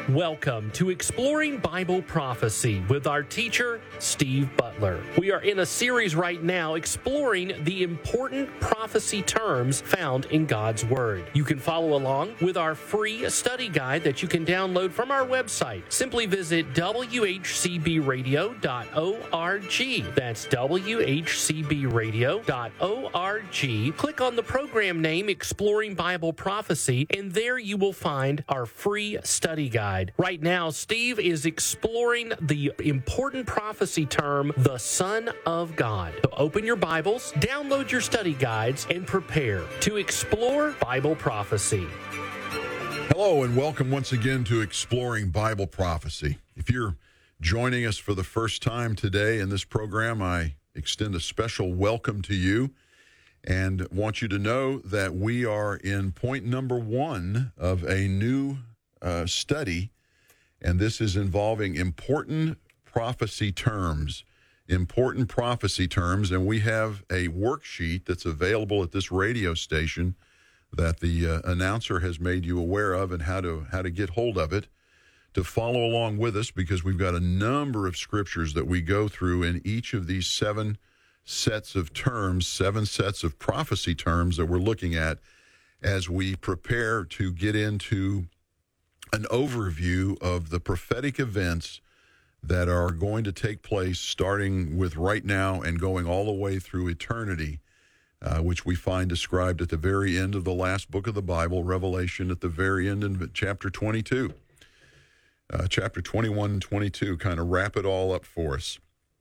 Welcome to Exploring Bible Prophecy with our teacher, Steve Butler. We are in a series right now exploring the important prophecy terms found in God's Word. You can follow along with our free study guide that you can download from our website. Simply visit whcbradio.org. That's whcbradio.org. Click on the program name Exploring Bible Prophecy, and there you will find our free study guide. Right now, Steve is exploring the important prophecy term, the Son of God. So open your Bibles, download your study guides, and prepare to explore Bible prophecy. Hello, and welcome once again to Exploring Bible Prophecy. If you're joining us for the first time today in this program, I extend a special welcome to you and want you to know that we are in point number 1 of a new study, and this is involving important prophecy terms. Important prophecy terms, and we have a worksheet that's available at this radio station that the announcer has made you aware of and how to get hold of it to follow along with us, because we've got a number of scriptures that we go through in each of these 7 sets of terms, 7 sets of prophecy terms that we're looking at as we prepare to get into an overview of the prophetic events that are going to take place starting with right now and going all the way through eternity, which we find described at the very end of the last book of the Bible, Revelation, at the very end in chapter 22. Chapter 21 and 22 kind of wrap it all up for us.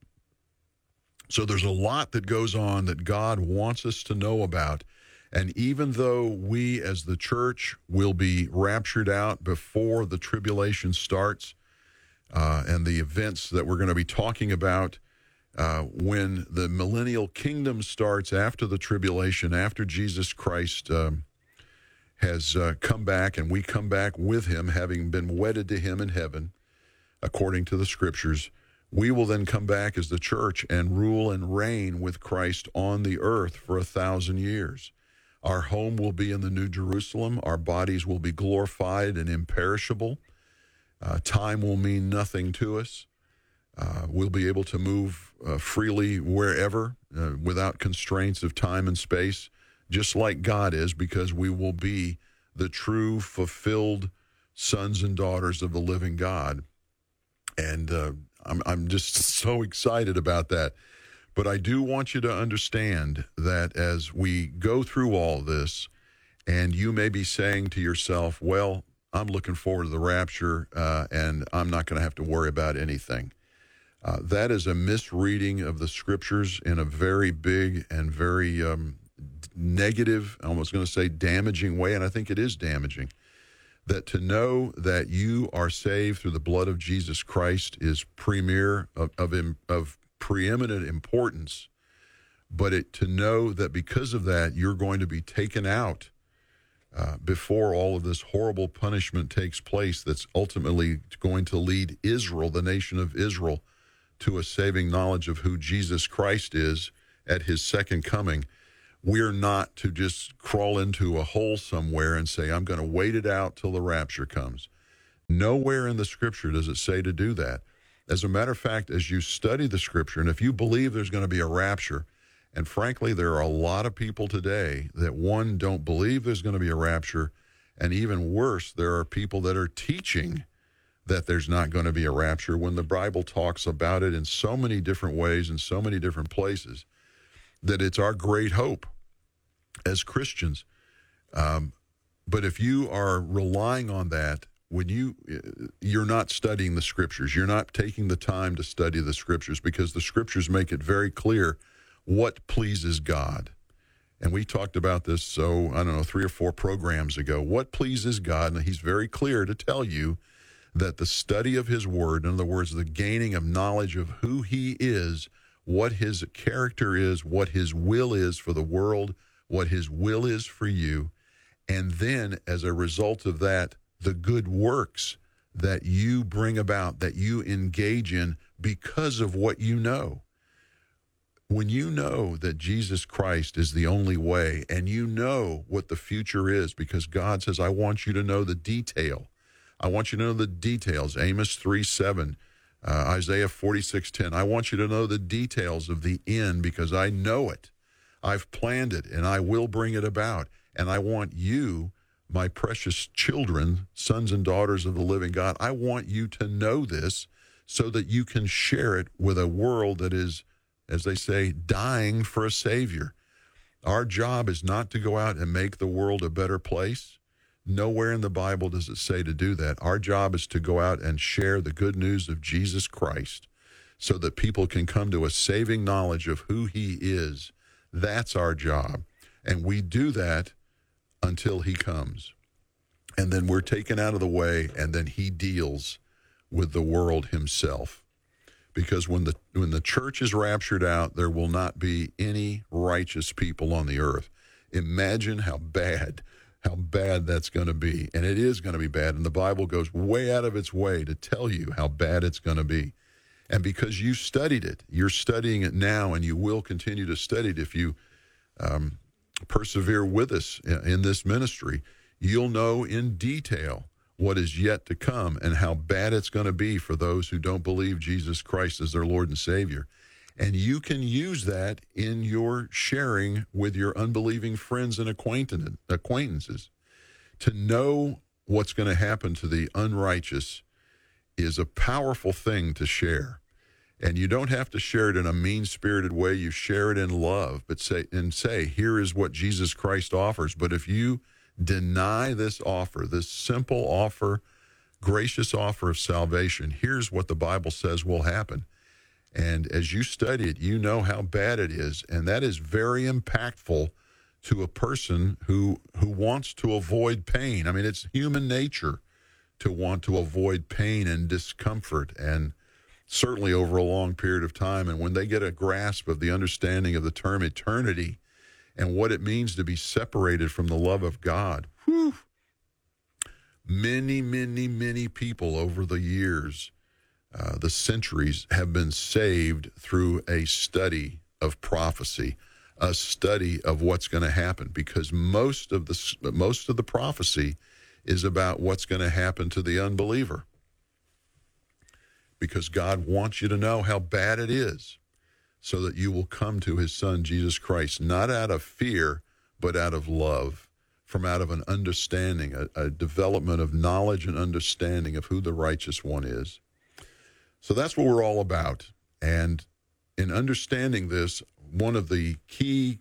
So there's a lot that goes on that God wants us to know about. And even though we as the church will be raptured out before the tribulation starts, and the events that we're going to be talking about when the millennial kingdom starts after the tribulation, after Jesus Christ has come back and we come back with him, having been wedded to him in heaven, according to the scriptures, we will then come back as the church and rule and reign with Christ on the earth for 1,000 years. Our home will be in the New Jerusalem. Our bodies will be glorified and imperishable. Time will mean nothing to us. We'll be able to move freely wherever without constraints of time and space, just like God is, because we will be the true, fulfilled sons and daughters of the living God. And I'm just so excited about that. But I do want you to understand that as we go through all this, and you may be saying to yourself, well, I'm looking forward to the rapture, and I'm not going to have to worry about anything. That is a misreading of the scriptures in a very big and very negative, I was going to say damaging way, and I think it is damaging. That to know that you are saved through the blood of Jesus Christ is premier of preeminent importance, but to know that because of that, you're going to be taken out before all of this horrible punishment takes place that's ultimately going to lead Israel, the nation of Israel, to a saving knowledge of who Jesus Christ is at his second coming. We're not to just crawl into a hole somewhere and say, I'm going to wait it out till the rapture comes. Nowhere in the scripture does it say to do that. As a matter of fact, as you study the scripture, and if you believe there's going to be a rapture, and frankly, there are a lot of people today that, one, don't believe there's going to be a rapture, and even worse, there are people that are teaching that there's not going to be a rapture when the Bible talks about it in so many different ways in so many different places, that it's our great hope as Christians. But if you are relying on that, when you're not studying the scriptures, you're not taking the time to study the scriptures, because the scriptures make it very clear what pleases God. And we talked about this, 3 or 4 programs ago. What pleases God? And he's very clear to tell you that the study of his word, in other words, the gaining of knowledge of who he is, what his character is, what his will is for the world, what his will is for you, and then as a result of that, the good works that you bring about, that you engage in because of what you know. When you know that Jesus Christ is the only way, and you know what the future is, because God says, I want you to know the detail. I want you to know the details. Amos 3:7, Isaiah 46:10. I want you to know the details of the end because I know it. I've planned it, and I will bring it about. And I want you, my precious children, sons and daughters of the living God, I want you to know this so that you can share it with a world that is, as they say, dying for a Savior. Our job is not to go out and make the world a better place. Nowhere in the Bible does it say to do that. Our job is to go out and share the good news of Jesus Christ so that people can come to a saving knowledge of who he is. That's our job. And we do that until he comes. And then we're taken out of the way, and then he deals with the world himself. Because when the church is raptured out, there will not be any righteous people on the earth. Imagine how bad that's going to be. And it is going to be bad. And the Bible goes way out of its way to tell you how bad it's going to be. And because you studied it, you're studying it now, and you will continue to study it if you persevere with us in this ministry. You'll know in detail what is yet to come and how bad it's going to be for those who don't believe Jesus Christ as their Lord and Savior. And you can use that in your sharing with your unbelieving friends and acquaintances. To know what's going to happen to the unrighteous is a powerful thing to share. And you don't have to share it in a mean-spirited way. You share it in love, but say, here is what Jesus Christ offers. But if you deny this offer, this simple offer, gracious offer of salvation, here's what the Bible says will happen. And as you study it, you know how bad it is. And that is very impactful to a person who wants to avoid pain. I mean, it's human nature to want to avoid pain and discomfort, and certainly over a long period of time. And when they get a grasp of the understanding of the term eternity and what it means to be separated from the love of God, many, many, many people over the years, the centuries, have been saved through a study of prophecy, a study of what's going to happen, because most of the prophecy is about what's going to happen to the unbeliever. Because God wants you to know how bad it is so that you will come to his Son, Jesus Christ, not out of fear, but out of love, from out of an understanding, a development of knowledge and understanding of who the righteous one is. So that's what we're all about. And in understanding this, one of the key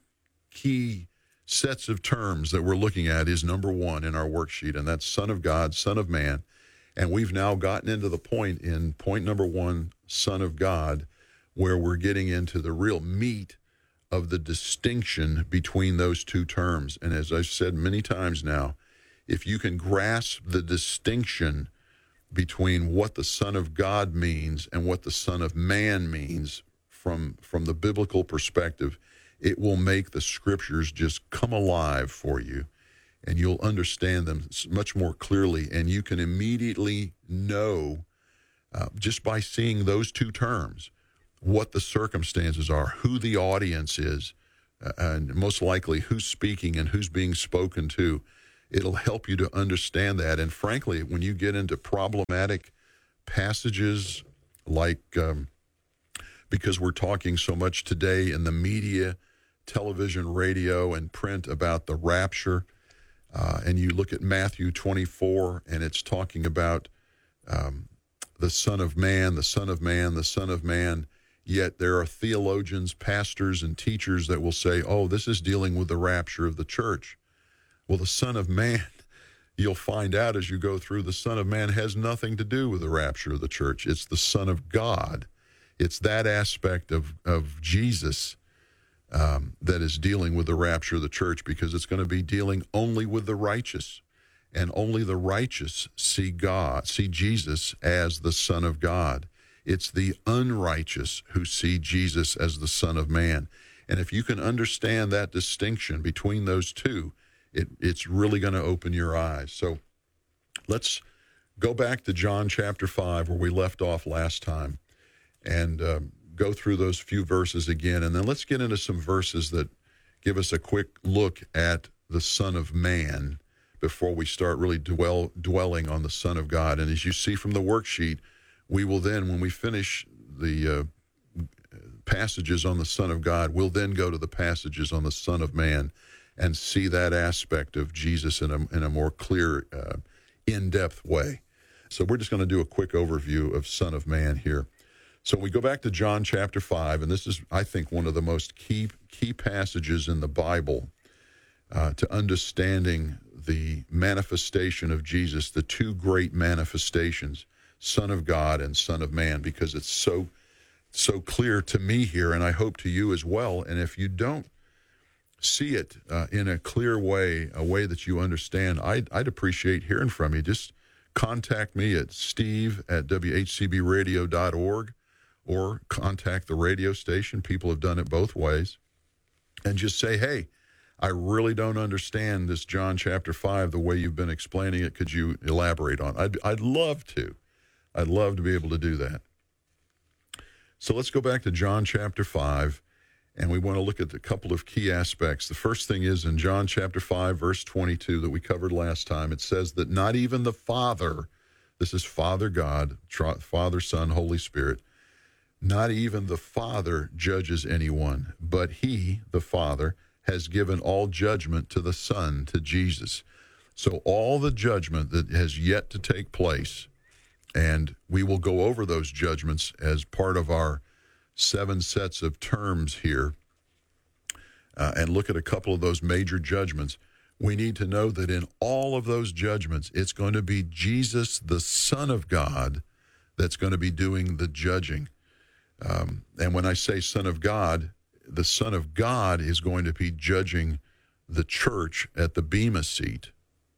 sets of terms that we're looking at is number one in our worksheet, and that's Son of God, Son of Man. And we've now gotten into the point in point number one, Son of God, where we're getting into the real meat of the distinction between those two terms. And as I've said many times now, if you can grasp the distinction between what the Son of God means and what the Son of Man means from the biblical perspective, it will make the scriptures just come alive for you, and you'll understand them much more clearly. And you can immediately know, just by seeing those two terms, what the circumstances are, who the audience is, and most likely who's speaking and who's being spoken to. It'll help you to understand that. And frankly, when you get into problematic passages like, because we're talking so much today in the media, television, radio, and print about the rapture, and you look at Matthew 24, and it's talking about the Son of Man, the Son of Man, the Son of Man, yet there are theologians, pastors, and teachers that will say, oh, this is dealing with the rapture of the church. Well, the Son of Man, you'll find out as you go through, the Son of Man has nothing to do with the rapture of the church. It's the Son of God. It's that aspect of Jesus that is dealing with the rapture of the church, because it's going to be dealing only with the righteous, and only the righteous see Jesus as the Son of God. It's the unrighteous who see Jesus as the Son of Man. And if you can understand that distinction between those two, it's really going to open your eyes. So let's go back to John chapter 5, where we left off last time, and go through those few verses again. And then let's get into some verses that give us a quick look at the Son of Man, before we start really dwelling on the Son of God. And as you see from the worksheet, we will then, when we finish the passages on the Son of God, we'll then go to the passages on the Son of Man and see that aspect of Jesus in a more clear, in-depth way. So we're just going to do a quick overview of Son of Man here. So we go back to John chapter 5, and this is, I think, one of the most key passages in the Bible to understanding the manifestation of Jesus, the two great manifestations, Son of God and Son of Man, because it's so clear to me here, and I hope to you as well. And if you don't see it in a clear way, a way that you understand, I'd appreciate hearing from you. Just contact me at steve@whcbradio.org or contact the radio station. People have done it both ways. And just say, hey, I really don't understand this John chapter 5 the way you've been explaining it. Could you elaborate on it? I'd love to. I'd love to be able to do that. So let's go back to John chapter 5, and we want to look at a couple of key aspects. The first thing is in John chapter 5, verse 22 that we covered last time. It says that not even the Father, this is Father God, Father, Son, Holy Spirit, not even the Father judges anyone, but he, the Father, has given all judgment to the Son, to Jesus. So all the judgment that has yet to take place, and we will go over those judgments as part of our 7 sets of terms here, and look at a couple of those major judgments. We need to know that in all of those judgments, it's going to be Jesus, the Son of God, that's going to be doing the judging. And when I say Son of God, the Son of God is going to be judging the church at the Bema seat.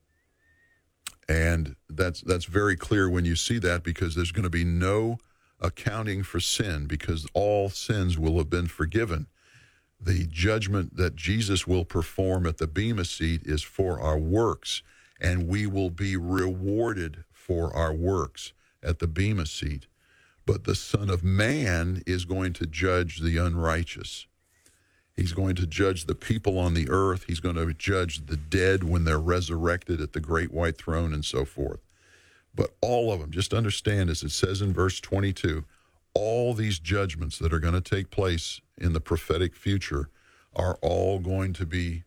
And that's very clear when you see that, because there's going to be no accounting for sin, because all sins will have been forgiven. The judgment that Jesus will perform at the Bema seat is for our works, and we will be rewarded for our works at the Bema seat. But the Son of Man is going to judge the unrighteous. He's going to judge the people on the earth. He's going to judge the dead when they're resurrected at the great white throne and so forth. But all of them, just understand, as it says in verse 22, all these judgments that are going to take place in the prophetic future are all going to be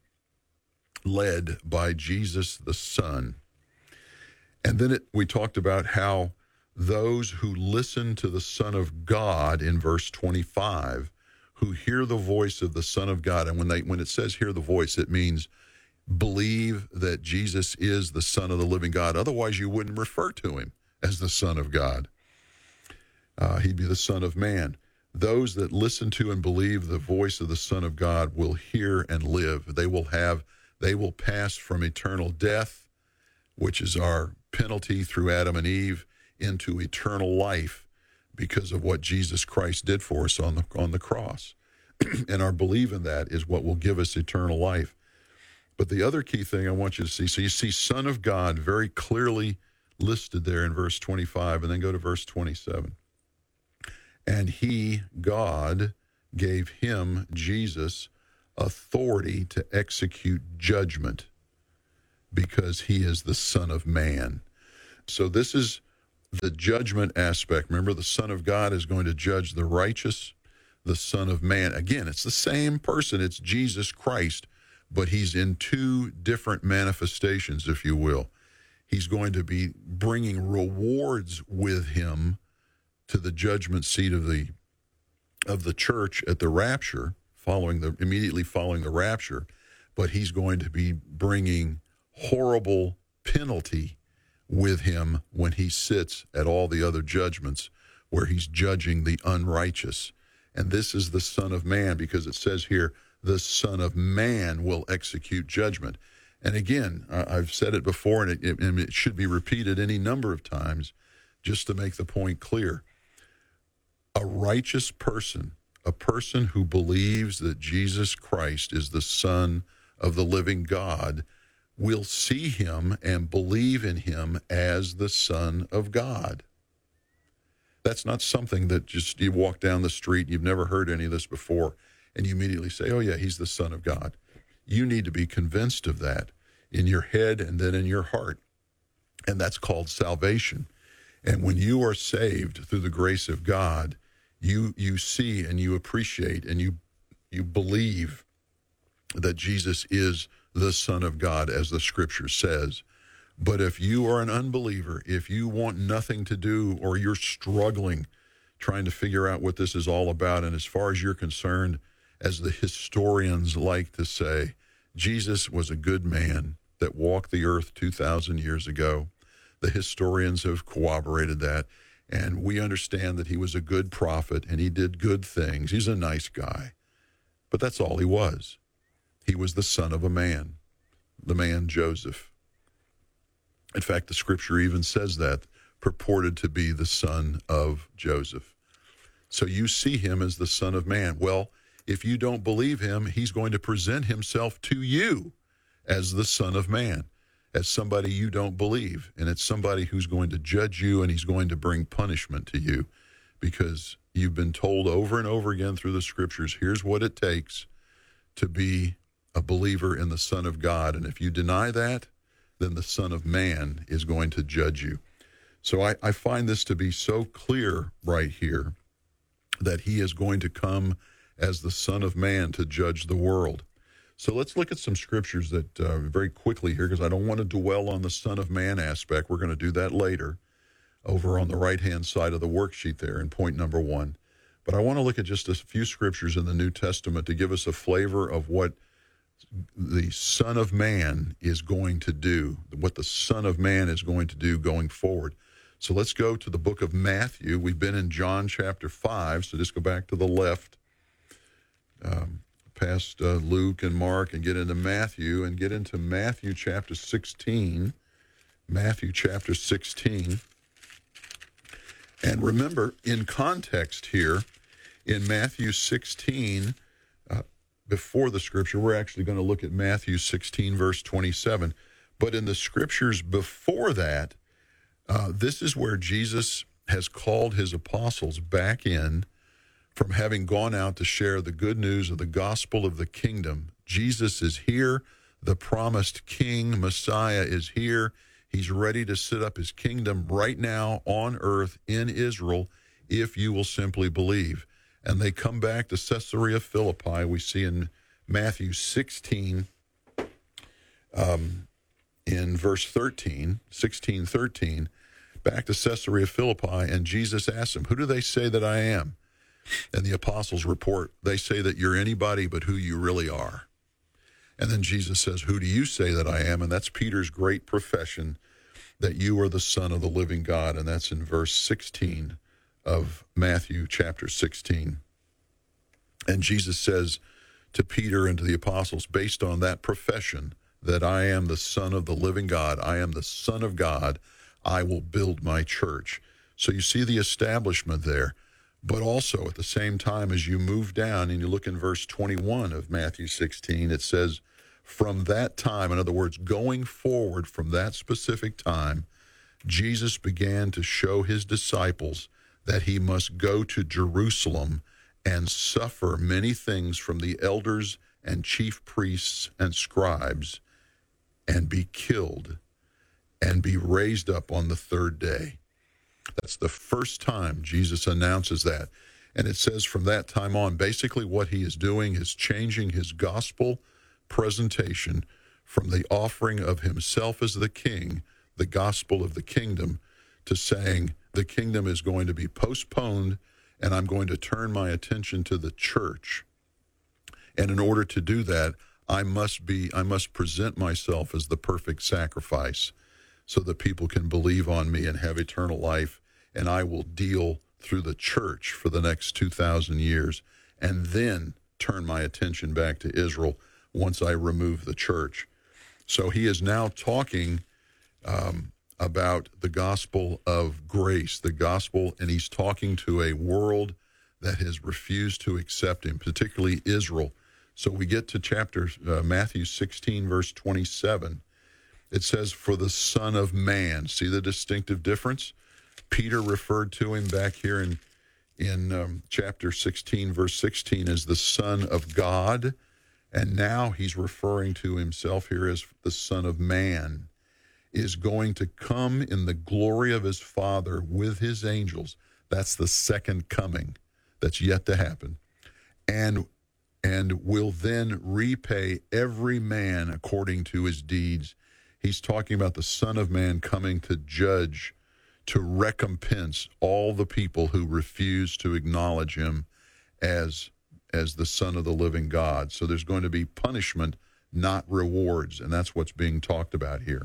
led by Jesus the Son. And then we talked about how those who listen to the Son of God in verse 25, who hear the voice of the Son of God, and when it says hear the voice, it means believe that Jesus is the Son of the living God. Otherwise, you wouldn't refer to him as the Son of God. He'd be the Son of Man. Those that listen to and believe the voice of the Son of God will hear and live. They will pass from eternal death, which is our penalty through Adam and Eve, into eternal life because of what Jesus Christ did for us on the cross. And our belief in that is what will give us eternal life. But the other key thing I want you to see, so you see Son of God very clearly listed there in verse 25, and then go to verse 27. And he, God, gave him, Jesus, authority to execute judgment because he is the Son of Man. So this is the judgment aspect. Remember, the Son of God is going to judge the righteous. The Son of Man, again, it's the same person. It's Jesus Christ, but he's in 2 different manifestations, if you will. He's going to be bringing rewards with him to the judgment seat of the church at the rapture, immediately following the rapture, but he's going to be bringing horrible penalty with him when he sits at all the other judgments where he's judging the unrighteous. And this is the Son of Man, because it says here, the Son of Man will execute judgment. And again, I've said it before, and it should be repeated any number of times just to make the point clear. A righteous person, a person who believes that Jesus Christ is the Son of the living God, will see him and believe in him as the Son of God. That's not something that just you walk down the street, you've never heard any of this before, and you immediately say, oh yeah, he's the Son of God. You need to be convinced of that. in your head and then in your heart. And that's called salvation. And when you are saved through the grace of God, you see and you appreciate and you believe that Jesus is the Son of God, as the Scripture says. But if you are an unbeliever, if you want nothing to do, or you're struggling trying to figure out what this is all about, and as far as you're concerned, as the historians like to say, Jesus was a good man that walked the earth 2,000 years ago. The historians have corroborated that, and we understand that he was a good prophet and he did good things. He's a nice guy, but that's all he was. He was the son of a man, the man Joseph. In fact, the Scripture even says that, purported to be the son of Joseph. So you see him as the Son of Man. Well, if you don't believe him, he's going to present himself to you as the Son of Man, as somebody you don't believe. And it's somebody who's going to judge you, and he's going to bring punishment to you, because you've been told over and over again through the Scriptures, here's what it takes to be a believer in the Son of God. And if you deny that, then the Son of Man is going to judge you. So I find this to be so clear right here, that he is going to come as the Son of Man to judge the world. So let's look at some scriptures that very quickly here, because I don't want to dwell on the Son of Man aspect. We're going to do that later over on the right-hand side of the worksheet there in point number 1. But I want to look at just a few scriptures in the New Testament to give us a flavor of what the Son of Man is going to do, what the Son of Man is going to do going forward. So let's go to the book of Matthew. We've been in John chapter 5, so just go back to the left, past Luke and Mark, and get into Matthew, and get into Matthew chapter 16. Matthew chapter 16. And remember, in context here, in Matthew 16, before the Scripture, we're actually going to look at Matthew 16, verse 27. But in the Scriptures before that, this is where Jesus has called his apostles back in from having gone out to share the good news of the gospel of the kingdom. Jesus is here. The promised King, Messiah, is here. He's ready to set up his kingdom right now on earth in Israel, if you will simply believe. And they come back to Caesarea Philippi. We see in Matthew 16, in verse 13, 16:13, back to Caesarea Philippi, and Jesus asks them, who do they say that I am? And the apostles report, they say that you're anybody but who you really are. And then Jesus says, who do you say that I am? And that's Peter's great profession, that you are the Son of the living God. And that's in verse 16 of Matthew chapter 16. And Jesus says to Peter and to the apostles, based on that profession, that I am the Son of the living God, I am the Son of God, I will build my church. So you see the establishment there. But also at the same time, as you move down and you look in verse 21 of Matthew 16, it says, from that time, in other words, going forward from that specific time, Jesus began to show his disciples that he must go to Jerusalem and suffer many things from the elders and chief priests and scribes, and be killed and be raised up on the third day. That's the first time Jesus announces that. And it says from that time on, basically what he is doing is changing his gospel presentation from the offering of himself as the king, the gospel of the kingdom, to saying the kingdom is going to be postponed and I'm going to turn my attention to the church. And in order to do that, I must present myself as the perfect sacrifice so that people can believe on me and have eternal life, and I will deal through the church for the next 2,000 years, and then turn my attention back to Israel once I remove the church. So he is now talking about the gospel of grace, the gospel, and he's talking to a world that has refused to accept him, particularly Israel. So we get to Matthew 16, verse 27. It says, for the Son of Man. See the distinctive difference? Peter referred to him back here in chapter 16, verse 16, as the Son of God. And now he's referring to himself here as the Son of Man, is going to come in the glory of his Father with his angels. That's the second coming that's yet to happen. And will then repay every man according to his deeds. He's talking about the Son of Man coming to judge, to recompense all the people who refuse to acknowledge him as the Son of the living God. So there's going to be punishment, not rewards, and that's what's being talked about here.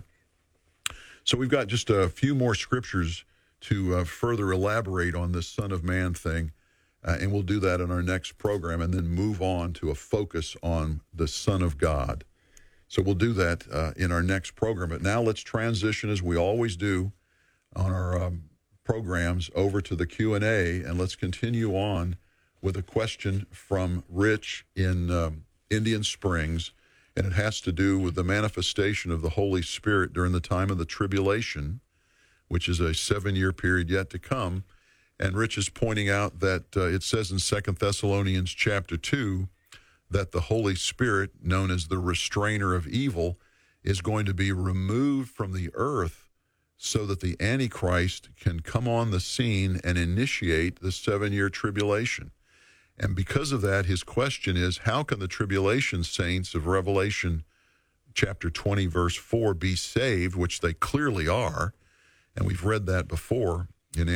So we've got just a few more scriptures to further elaborate on this Son of Man thing, and we'll do that in our next program and then move on to a focus on the Son of God. So we'll do that in our next program. But now let's transition, as we always do on our programs, over to the Q&A, and let's continue on with a question from Rich in Indian Springs, and it has to do with the manifestation of the Holy Spirit during the time of the tribulation, which is a 7-year period yet to come. And Rich is pointing out that it says in 2 Thessalonians chapter 2 that the Holy Spirit, known as the restrainer of evil, is going to be removed from the earth so that the Antichrist can come on the scene and initiate the 7-year tribulation. And because of that, his question is, how can the tribulation saints of Revelation chapter 20, verse 4 be saved, which they clearly are? And we've read that before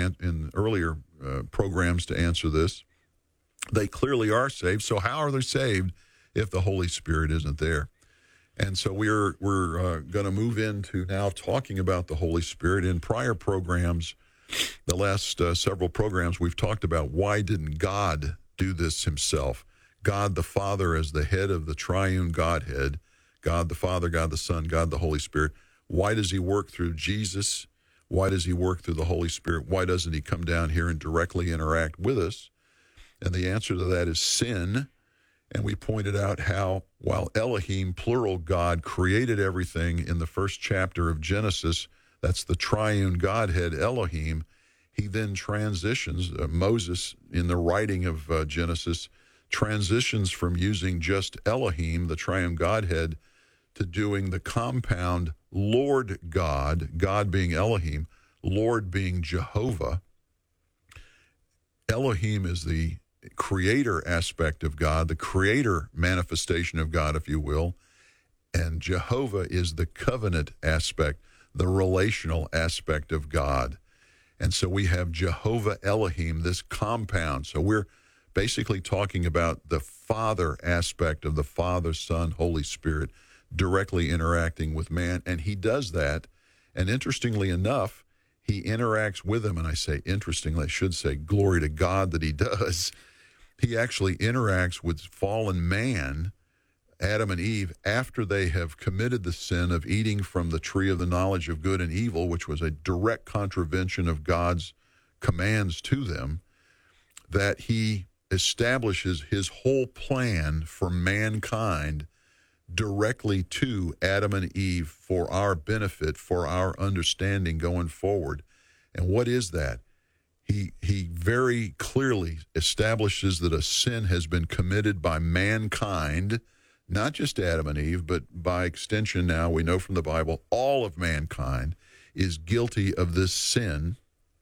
in earlier programs to answer this. They clearly are saved. So how are they saved if the Holy Spirit isn't there? And so we're going to move into now talking about the Holy Spirit. In prior programs, the last several programs, we've talked about why didn't God do this himself? God the Father as the head of the triune Godhead, God the Father, God the Son, God the Holy Spirit. Why does he work through Jesus? Why does he work through the Holy Spirit? Why doesn't he come down here and directly interact with us? And the answer to that is sin. And we pointed out how, while Elohim, plural God, created everything in the first chapter of Genesis, that's the triune Godhead, Elohim, he then transitions, Moses, in the writing of Genesis, transitions from using just Elohim, the triune Godhead, to doing the compound Lord God, God being Elohim, Lord being Jehovah. Elohim is the creator aspect of God, the creator manifestation of God, if you will, and Jehovah is the covenant aspect, the relational aspect of God. And so we have Jehovah Elohim, this compound. So we're basically talking about the Father aspect of the Father, Son, Holy Spirit directly interacting with man. And he does that. And interestingly enough, he interacts with him. And I say interestingly, I should say glory to God that he does. He actually interacts with fallen man, Adam and Eve, after they have committed the sin of eating from the tree of the knowledge of good and evil, which was a direct contravention of God's commands to them, that he establishes his whole plan for mankind directly to Adam and Eve for our benefit, for our understanding going forward. And what is that? He very clearly establishes that a sin has been committed by mankind, not just Adam and Eve, but by extension now, we know from the Bible, all of mankind is guilty of this sin.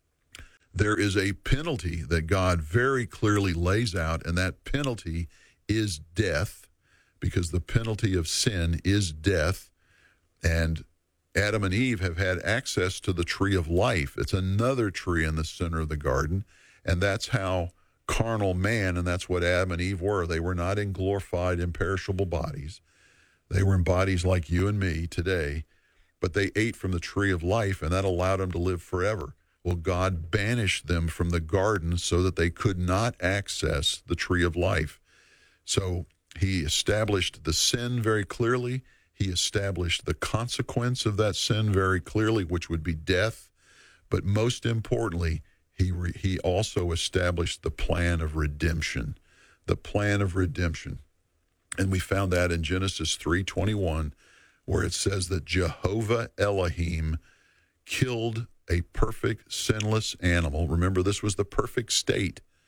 There is a penalty that God very clearly lays out, and that penalty is death, because the penalty of sin is death. And Adam and Eve have had access to the tree of life. It's another tree in the center of the garden, and that's how carnal man, and that's what Adam and Eve were. They were not in glorified, imperishable bodies. They were in bodies like you and me today, but they ate from the tree of life, and that allowed them to live forever. Well, God banished them from the garden so that they could not access the tree of life. So he established the sin very clearly. He established the consequence of that sin very clearly, which would be death. But most importantly, he also established the plan of redemption, the plan of redemption. And we found that in Genesis 3:21, where it says that Jehovah Elohim killed a perfect, sinless animal. Remember, this was the perfect state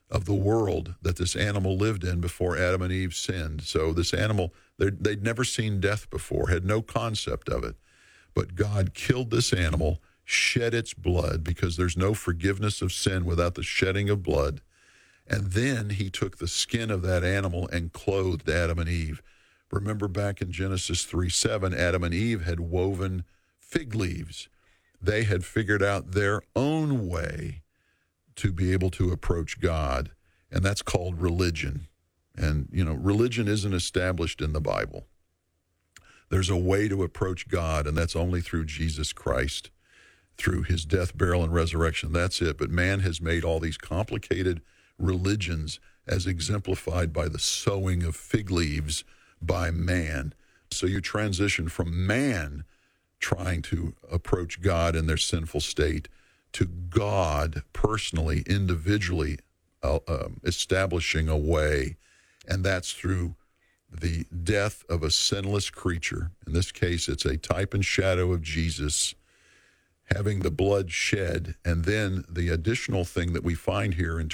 of the world that this animal lived in before Adam and Eve sinned. So this animal, they'd never seen death before, had no concept of it. But God killed this animal, shed its blood, because there's no forgiveness of sin without the shedding of blood. And then he took the skin of that animal and clothed Adam and Eve. Remember back in Genesis 3:7, Adam and Eve had woven fig leaves. They had figured out their own way to be able to approach God, and that's called religion. And, religion isn't established in the Bible. There's a way to approach God, and that's only through Jesus Christ, through his death, burial, and resurrection. That's it. But man has made all these complicated religions as exemplified by the sowing of fig leaves by man. So you transition from man trying to approach God in their sinful state to God personally, individually establishing a way, and that's through the death of a sinless creature. In this case, it's a type and shadow of Jesus having the blood shed. And then the additional thing that we find here in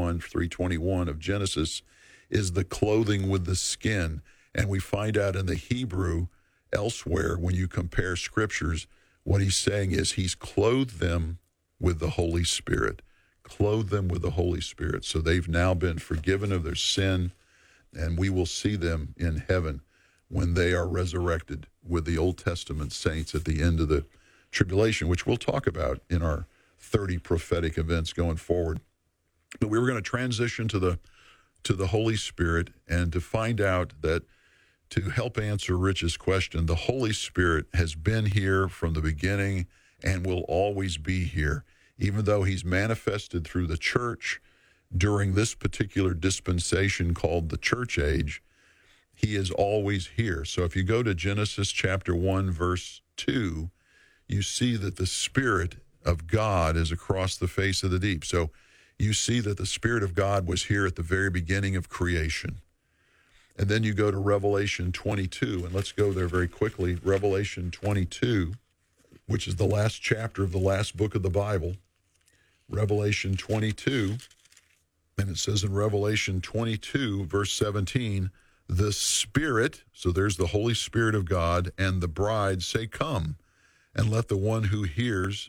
3:21 of Genesis is the clothing with the skin. And we find out in the Hebrew elsewhere, when you compare scriptures, what he's saying is he's clothed them with the Holy Spirit. Clothed them with the Holy Spirit. So they've now been forgiven of their sin, and we will see them in heaven when they are resurrected with the Old Testament saints at the end of the tribulation, which we'll talk about in our 30 prophetic events going forward. But we were going to transition to the Holy Spirit and to find out that, to help answer Rich's question, the Holy Spirit has been here from the beginning and will always be here. Even though he's manifested through the church during this particular dispensation called the church age, he is always here. So if you go to Genesis chapter 1, verse 2, you see that the Spirit of God is across the face of the deep. So you see that the Spirit of God was here at the very beginning of creation. And then you go to Revelation 22, and let's go there very quickly. Revelation 22, which is the last chapter of the last book of the Bible. Revelation 22, and it says in Revelation 22, verse 17, the Spirit, so there's the Holy Spirit of God, and the bride say, come. And let the one who hears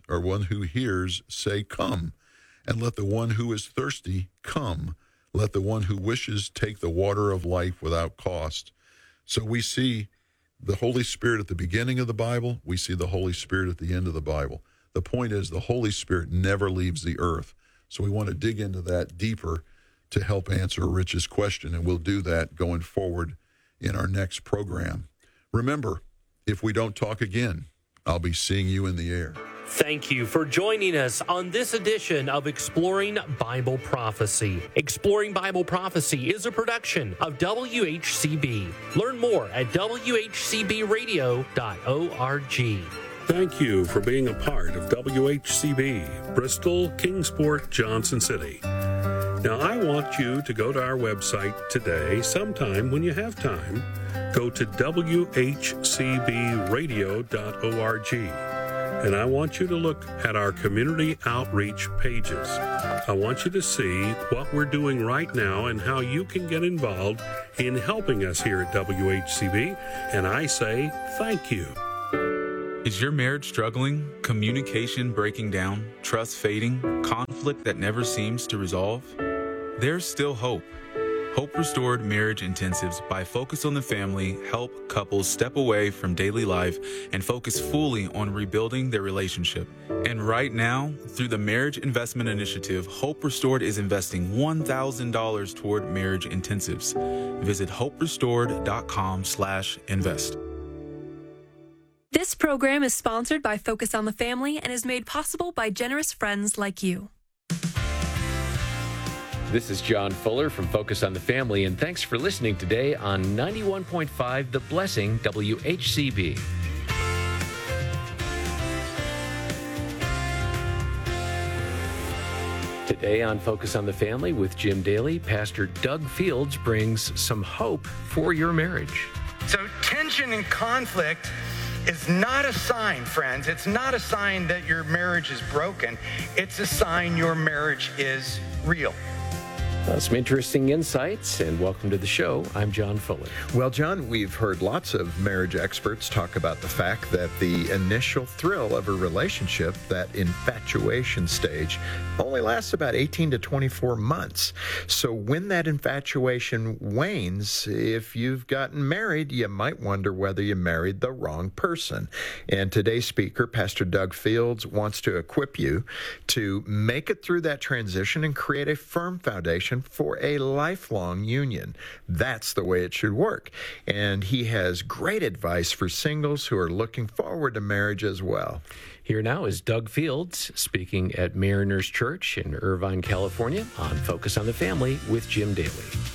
say, come. And let the one who is thirsty come. Let the one who wishes take the water of life without cost. So we see the Holy Spirit at the beginning of the Bible. We see the Holy Spirit at the end of the Bible. The point is the Holy Spirit never leaves the earth. So we want to dig into that deeper to help answer Rich's question, and we'll do that going forward in our next program. Remember, if we don't talk again, I'll be seeing you in the air. Thank you for joining us on this edition of Exploring Bible Prophecy. Exploring Bible Prophecy is a production of WHCB. Learn more at WHCBradio.org. Thank you for being a part of WHCB, Bristol, Kingsport, Johnson City. Now, I want you to go to our website today, sometime when you have time. Go to WHCBradio.org. And I want you to look at our community outreach pages. I want you to see what we're doing right now and how you can get involved in helping us here at WHCB. And I say thank you. Is your marriage struggling? Communication breaking down? Trust fading? Conflict that never seems to resolve? There's still hope. Hope Restored Marriage Intensives by Focus on the Family help couples step away from daily life and focus fully on rebuilding their relationship. And right now, through the Marriage Investment Initiative, Hope Restored is investing $1,000 toward marriage intensives. Visit hoperestored.com/invest. This program is sponsored by Focus on the Family and is made possible by generous friends like you. This is John Fuller from Focus on the Family, and thanks for listening today on 91.5 The Blessing WHCB. Today on Focus on the Family with Jim Daly, Pastor Doug Fields brings some hope for your marriage. So tension and conflict is not a sign, friends. It's not a sign that your marriage is broken. It's a sign your marriage is real. Some interesting insights, and welcome to the show. I'm John Fuller. Well, John, we've heard lots of marriage experts talk about the fact that the initial thrill of a relationship, that infatuation stage, only lasts about 18 to 24 months. So when that infatuation wanes, if you've gotten married, you might wonder whether you married the wrong person. And today's speaker, Pastor Doug Fields, wants to equip you to make it through that transition and create a firm foundation for a lifelong union. That's the way it should work. And he has great advice for singles who are looking forward to marriage as well. Here now is Doug Fields speaking at Mariners Church in Irvine, California on Focus on the Family with Jim Daly.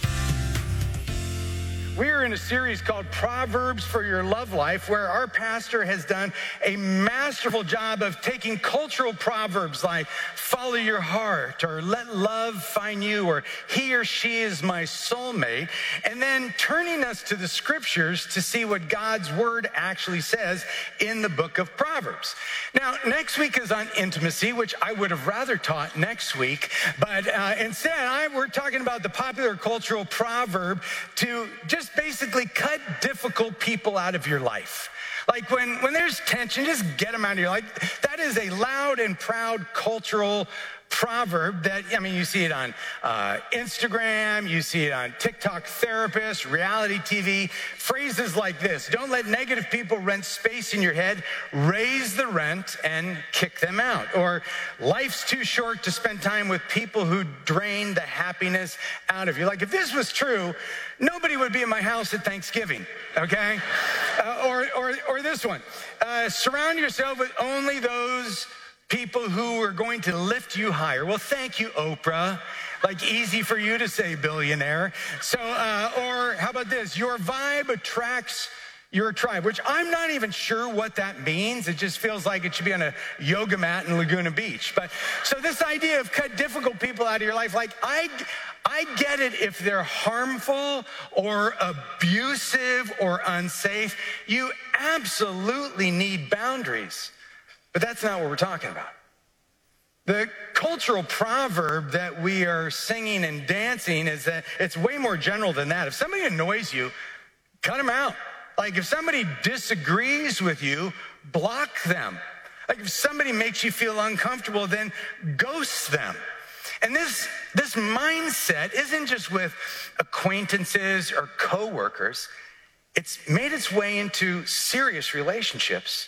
We're in a series called Proverbs for Your Love Life, where our pastor has done a masterful job of taking cultural proverbs like follow your heart, or let love find you, or he or she is my soulmate, and then turning us to the scriptures to see what God's word actually says in the book of Proverbs. Now, next week is on intimacy, which I would have rather taught next week, but instead we're talking about the popular cultural proverb to just basically cut difficult people out of your life. Like when there's tension, just get them out of your life. That is a loud and proud cultural proverb that, you see it on Instagram, you see it on TikTok therapists, reality TV, phrases like this: don't let negative people rent space in your head, raise the rent and kick them out. Or life's too short to spend time with people who drain the happiness out of you. Like, if this was true, nobody would be in my house at Thanksgiving, okay? Or this one, surround yourself with only those people who are going to lift you higher. Well, thank you, Oprah. Like, easy for you to say, billionaire. So, or how about this? Your vibe attracts your tribe, which I'm not even sure what that means. It just feels like it should be on a yoga mat in Laguna Beach. But so this idea of cut difficult people out of your life, like, I get it if they're harmful or abusive or unsafe. You absolutely need boundaries. But that's not what we're talking about. The cultural proverb that we are singing and dancing is that it's way more general than that. If somebody annoys you, cut them out. Like, if somebody disagrees with you, block them. Like, if somebody makes you feel uncomfortable, then ghost them. And this mindset isn't just with acquaintances or coworkers. It's made its way into serious relationships,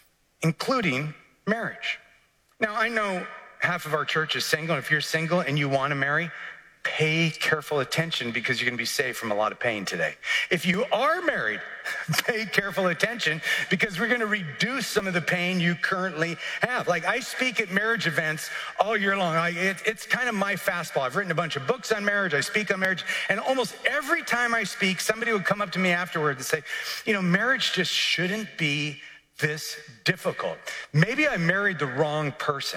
including marriage. Now, I know half of our church is single, and if you're single and you want to marry, pay careful attention, because you're going to be saved from a lot of pain today. If you are married, pay careful attention, because we're going to reduce some of the pain you currently have. Like, I speak at marriage events all year long. It's kind of my fastball. I've written a bunch of books on marriage. I speak on marriage. And almost every time I speak, somebody would come up to me afterward and say, marriage just shouldn't be this difficult. Maybe I married the wrong person.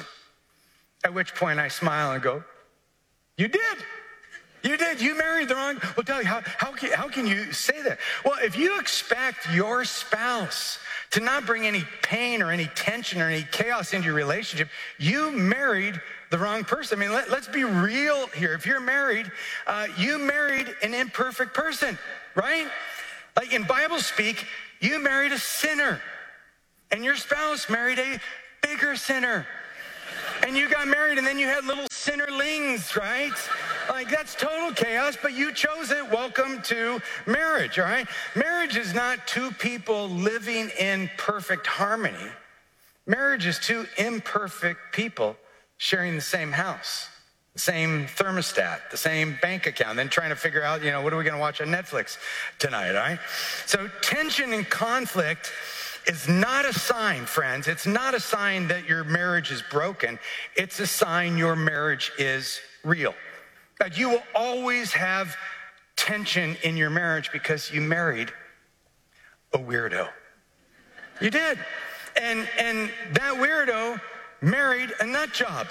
At which point I smile and go, you did. You did. You married the wrong. Well, Doug, how can you say that? Well, if you expect your spouse to not bring any pain or any tension or any chaos into your relationship, you married the wrong person. Let's be real here. If you're married, you married an imperfect person, right? Like, in Bible speak, you married a sinner, and your spouse married a bigger sinner. And you got married, and then you had little sinnerlings, right? Like, that's total chaos, but you chose it. Welcome to marriage, all right? Marriage is not two people living in perfect harmony. Marriage is two imperfect people sharing the same house, the same thermostat, the same bank account, then trying to figure out, what are we going to watch on Netflix tonight, all right? So tension and conflict is not a sign, friends. It's not a sign that your marriage is broken. It's a sign your marriage is real. That you will always have tension in your marriage because you married a weirdo. You did. And that weirdo married a nut job.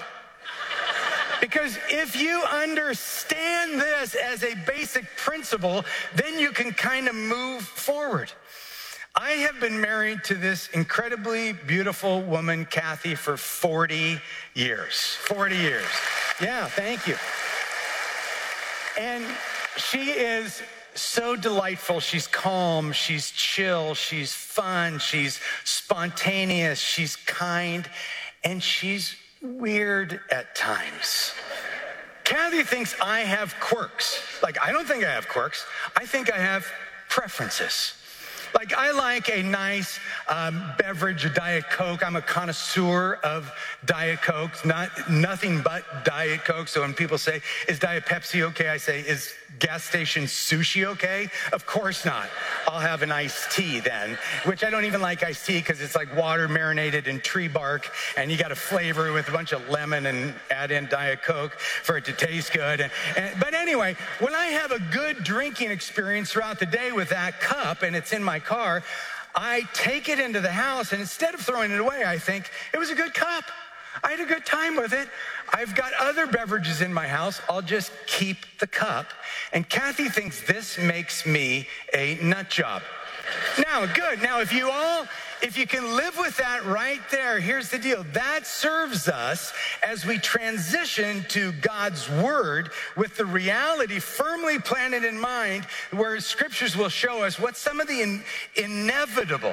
Because if you understand this as a basic principle, then you can kind of move forward. I have been married to this incredibly beautiful woman, Kathy, for 40 years. 40 years. Yeah, thank you. And she is so delightful. She's calm, she's chill, she's fun, she's spontaneous, she's kind, and she's weird at times. Kathy thinks I have quirks. Like, I don't think I have quirks. I think I have preferences. Like, I like a nice beverage, a Diet Coke. I'm a connoisseur of Diet Coke, nothing but Diet Coke. So when people say, is Diet Pepsi okay? I say, is gas station sushi okay? Of course not. I'll have an iced tea then, which I don't even like iced tea because it's like water marinated in tree bark, and you got to flavor it with a bunch of lemon and add in Diet Coke for it to taste good. But anyway, when I have a good drinking experience throughout the day with that cup and it's in my car, I take it into the house, and instead of throwing it away, I think it was a good cup. I had a good time with it. I've got other beverages in my house. I'll just keep the cup. And Kathy thinks this makes me a nut job. Now, good. Now, if you can live with that right there, here's the deal. That serves us as we transition to God's word with the reality firmly planted in mind, where scriptures will show us what some of the inevitable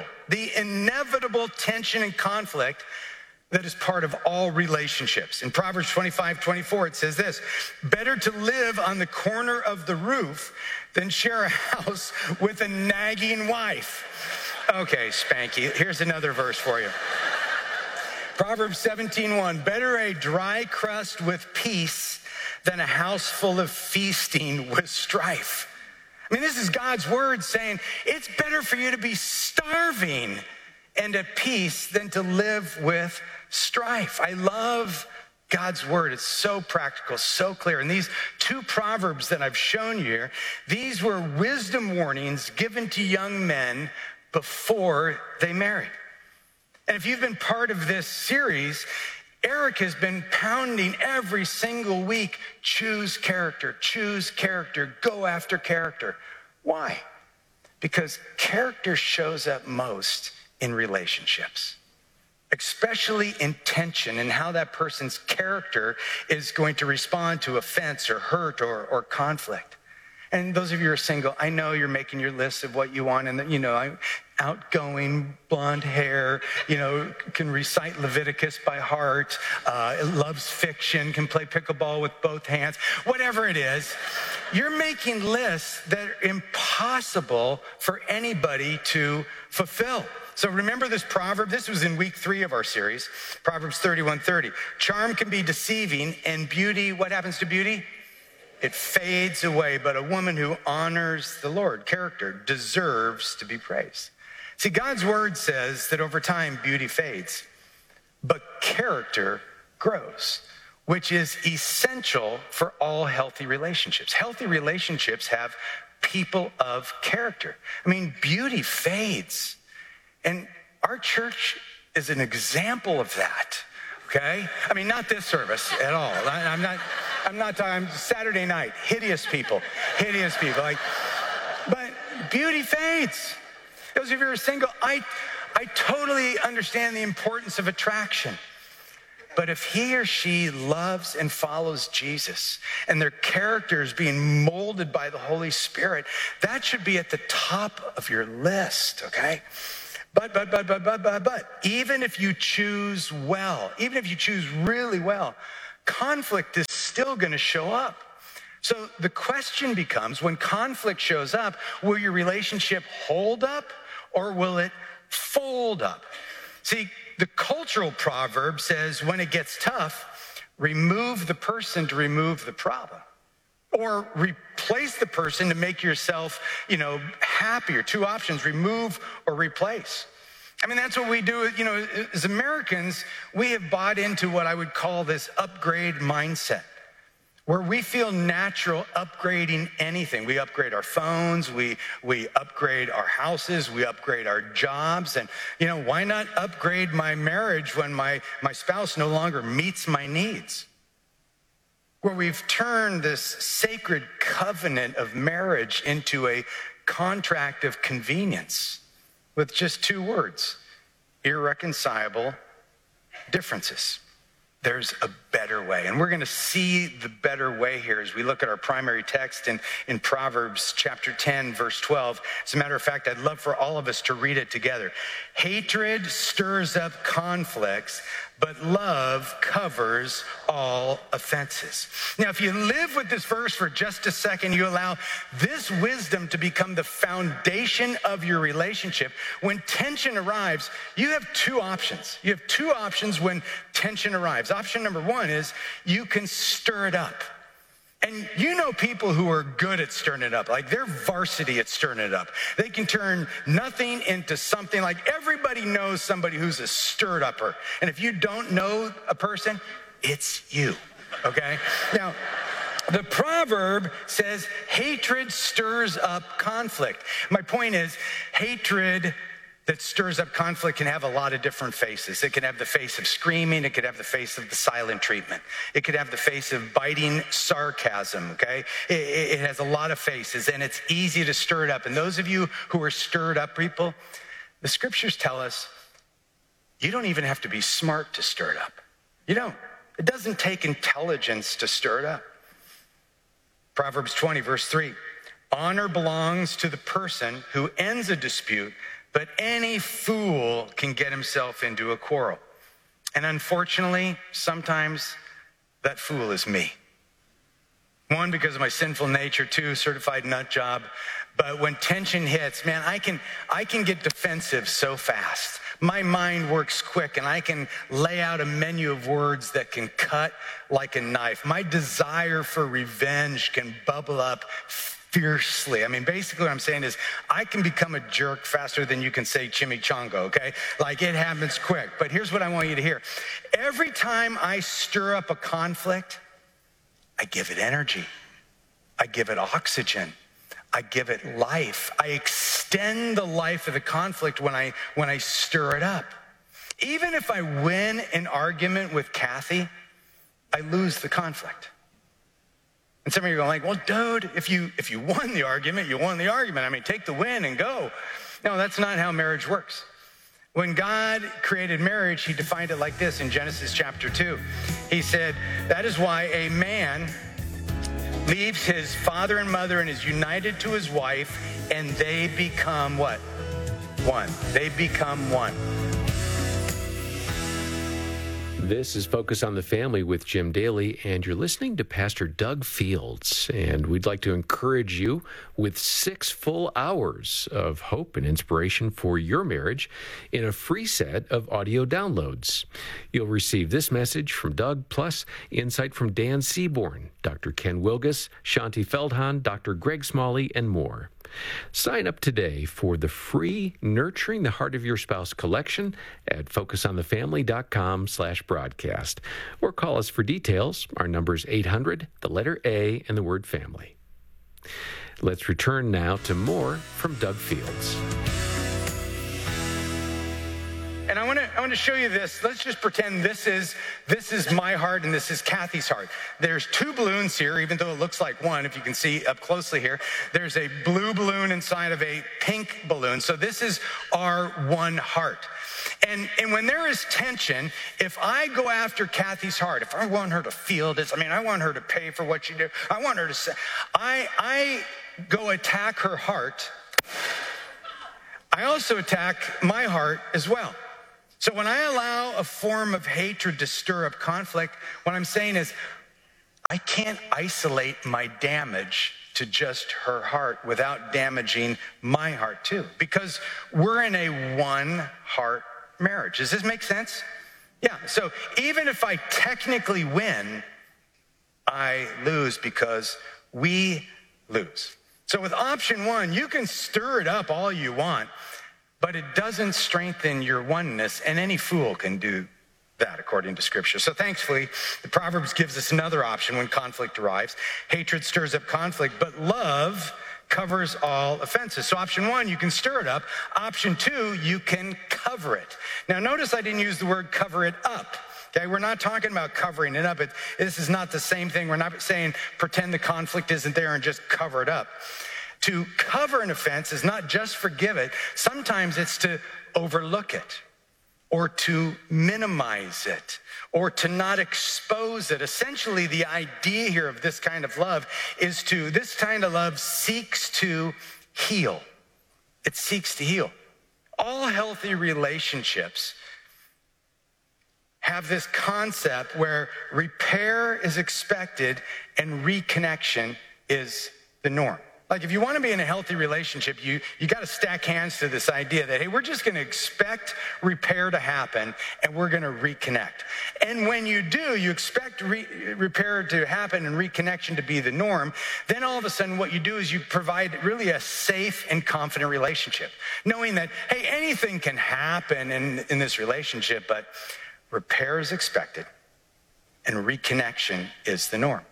tension and conflict that is part of all relationships. In Proverbs 25:24, it says this: better to live on the corner of the roof than share a house with a nagging wife. Okay, Spanky, here's another verse for you. Proverbs 17:1, better a dry crust with peace than a house full of feasting with strife. I mean, this is God's word saying it's better for you to be starving and at peace than to live with strife. I love God's word. It's so practical, so clear. And these two proverbs that I've shown you here, these were wisdom warnings given to young men before they married. And if you've been part of this series, Eric has been pounding every single week, choose character, go after character. Why? Because character shows up most in relationships, especially in tension and how that person's character is going to respond to offense or hurt or conflict. And those of you who are single, I know you're making your list of what you want, and I'm outgoing, blonde hair, can recite Leviticus by heart, loves fiction, can play pickleball with both hands, whatever it is. You're making lists that are impossible for anybody to fulfill. So remember this proverb. This was in week 3 of our series, Proverbs 31:30. Charm can be deceiving, and beauty, what happens to beauty? It fades away, but a woman who honors the Lord, character, deserves to be praised. See, God's word says that over time, beauty fades, but character grows, which is essential for all healthy relationships. Healthy relationships have people of character. I mean, beauty fades. And our church is an example of that, okay? I mean, not this service at all. I'm Saturday night, hideous people. But beauty fades. Those of you who are single, I totally understand the importance of attraction. But if he or she loves and follows Jesus and their character is being molded by the Holy Spirit, that should be at the top of your list, okay? But even if you choose well, even if you choose really well, conflict is still going to show up. So the question becomes, when conflict shows up, will your relationship hold up or will it fold up? See, the cultural proverb says when it gets tough, remove the person to remove the problem. Or replace the person to make yourself, happier. 2 options, remove or replace. I mean, that's what we do, as Americans, we have bought into what I would call this upgrade mindset, where we feel natural upgrading anything. We upgrade our phones, we upgrade our houses, we upgrade our jobs. And, why not upgrade my marriage when my spouse no longer meets my needs? Where we've turned this sacred covenant of marriage into a contract of convenience with just 2 words: irreconcilable differences. there's a better way. And we're going to see the better way here as we look at our primary text in Proverbs chapter 10, verse 12. As a matter of fact, I'd love for all of us to read it together. Hatred stirs up conflicts, but love covers all offenses. Now, if you live with this verse for just a second, you allow this wisdom to become the foundation of your relationship. When tension arrives, you have two options. You have two options when tension arrives. Option number one is you can stir it up. And you know people who are good at stirring it up, like they're varsity at stirring it up. They can turn nothing into something. Like everybody knows somebody who's a stirred upper. And if you don't know a person, it's you, okay? Now, the proverb says hatred stirs up conflict. My point is hatred that stirs up conflict can have a lot of different faces. It can have the face of screaming. It could have the face of the silent treatment. It could have the face of biting sarcasm, okay? It has a lot of faces, and it's easy to stir it up. And those of you who are stirred up people, the scriptures tell us you don't even have to be smart to stir it up. You don't. It doesn't take intelligence to stir it up. Proverbs 20, verse 3, honor belongs to the person who ends a dispute, but any fool can get himself into a quarrel. And unfortunately, sometimes that fool is me. One, because of my sinful nature. Two, certified nut job. But when tension hits, man, I can get defensive so fast. My mind works quick, and I can lay out a menu of words that can cut like a knife. My desire for revenge can bubble up fiercely. I mean, basically what I'm saying is I can become a jerk faster than you can say chimichanga, okay? Like it happens quick. But here's what I want you to hear. Every time I stir up a conflict, I give it energy. I give it oxygen. I give it life. I extend the life of the conflict when I stir it up. Even if I win an argument with Kathy, I lose the conflict. And some of you are like, well, dude, if you won the argument, you won the argument. I mean, take the win and go. No, that's not how marriage works. When God created marriage, he defined it like this in Genesis chapter 2. He said, that is why a man leaves his father and mother and is united to his wife, and they become what? One. They become one. This is Focus on the Family with Jim Daly, and you're listening to Pastor Doug Fields. And we'd like to encourage you with 6 full hours of hope and inspiration for your marriage in a free set of audio downloads. You'll receive this message from Doug, plus insight from Dan Seaborn, Dr. Ken Wilgus, Shanti Feldhahn, Dr. Greg Smalley, and more. Sign up today for the free Nurturing the Heart of Your Spouse collection at focusonthefamily.com/broadcast, or call us for details. Our number is 800, the letter A, and the word family. Let's return now to more from Doug Fields. And I want to show you this. Let's just pretend this is my heart and this is Kathy's heart. There's 2 balloons here, even though it looks like one, if you can see up closely here. There's a blue balloon inside of a pink balloon. So this is our one heart. And when there is tension, if I go after Kathy's heart, if I want her to feel this, I want her to pay for what she did. I want her to say, I go attack her heart. I also attack my heart as well. So when I allow a form of hatred to stir up conflict, what I'm saying is I can't isolate my damage to just her heart without damaging my heart too, because we're in a one-heart marriage. Does this make sense? Yeah, so even if I technically win, I lose because we lose. So with option 1, you can stir it up all you want, but it doesn't strengthen your oneness, and any fool can do that according to Scripture. So thankfully, the Proverbs gives us another option when conflict arrives. Hatred stirs up conflict, but love covers all offenses. So option 1, you can stir it up. Option 2, you can cover it. Now notice I didn't use the word cover it up. Okay, we're not talking about covering it up. This is not the same thing. We're not saying pretend the conflict isn't there and just cover it up. To cover an offense is not just forgive it. Sometimes it's to overlook it or to minimize it or to not expose it. Essentially, the idea here of this kind of love is this kind of love seeks to heal. It seeks to heal. All healthy relationships have this concept where repair is expected and reconnection is the norm. Like if you want to be in a healthy relationship, you got to stack hands to this idea that, hey, we're just going to expect repair to happen and we're going to reconnect. And when you do, you expect repair to happen and reconnection to be the norm, then all of a sudden what you do is you provide really a safe and confident relationship, knowing that, hey, anything can happen in this relationship, but repair is expected and reconnection is the norm.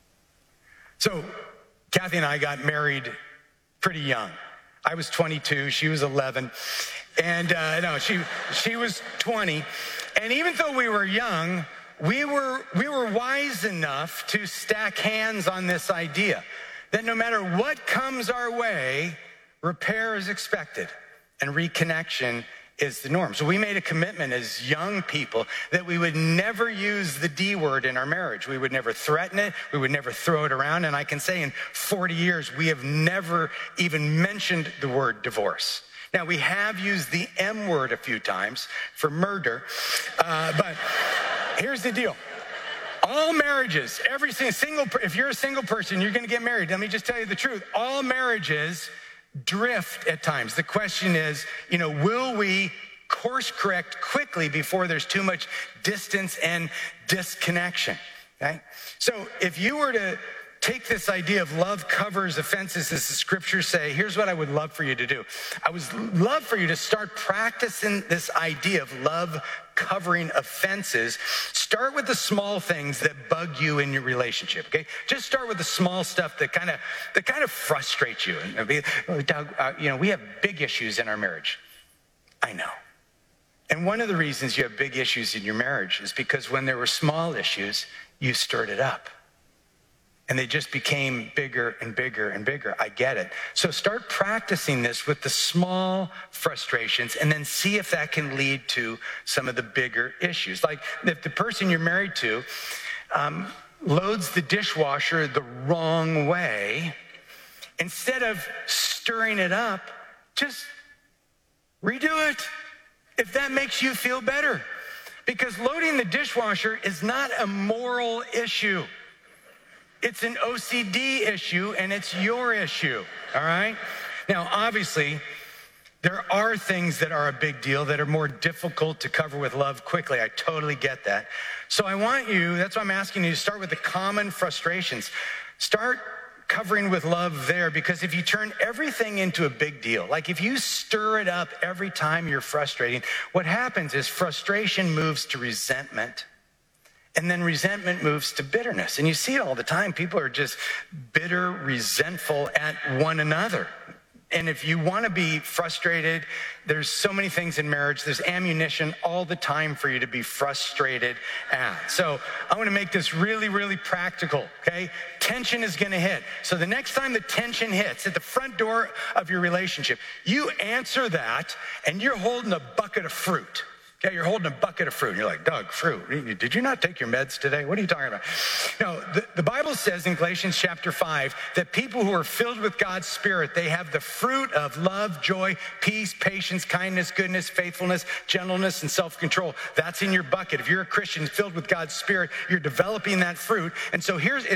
So Kathy and I got married pretty young. I was 22, she was 11, and she was 20. And even though we were young, we were wise enough to stack hands on this idea that no matter what comes our way, repair is expected and reconnection is the norm. So we made a commitment as young people that we would never use the D word in our marriage. We would never threaten it. We would never throw it around. And I can say in 40 years, we have never even mentioned the word divorce. Now, we have used the M word a few times for murder, but here's the deal. All marriages, if you're a single person, you're going to get married. Let me just tell you the truth. All marriages drift at times. The question is, will we course correct quickly before there's too much distance and disconnection? Okay? So if you were to take this idea of love covers offenses, as the scriptures say, here's what I would love for you to do. I would love for you to start practicing this idea of love covering offenses. Start with the small things that bug you in your relationship, okay? Just start with the small stuff that kind of frustrates you. Doug, we have big issues in our marriage. I know. And one of the reasons you have big issues in your marriage is because when there were small issues, you stirred it up. And they just became bigger and bigger and bigger. I get it. So start practicing this with the small frustrations and then see if that can lead to some of the bigger issues. Like if the person you're married to loads the dishwasher the wrong way, instead of stirring it up, just redo it if that makes you feel better. Because loading the dishwasher is not a moral issue. It's an OCD issue, and it's your issue, all right? Now, obviously, there are things that are a big deal that are more difficult to cover with love quickly. I totally get that. So that's why I'm asking you to start with the common frustrations. Start covering with love there, because if you turn everything into a big deal, like if you stir it up every time you're frustrating, what happens is frustration moves to resentment. And then resentment moves to bitterness. And you see it all the time. People are just bitter, resentful at one another. And if you want to be frustrated, there's so many things in marriage. There's ammunition all the time for you to be frustrated at. So I want to make this really, really practical, okay? Tension is going to hit. So the next time the tension hits at the front door of your relationship, you answer that and you're holding a bucket of fruit. Okay, you're holding a bucket of fruit. And you're like, Doug, fruit. Did you not take your meds today? What are you talking about? No, the Bible says in Galatians chapter 5 that people who are filled with God's Spirit, they have the fruit of love, joy, peace, patience, kindness, goodness, faithfulness, gentleness, and self-control. That's in your bucket. If you're a Christian filled with God's Spirit, you're developing that fruit. And so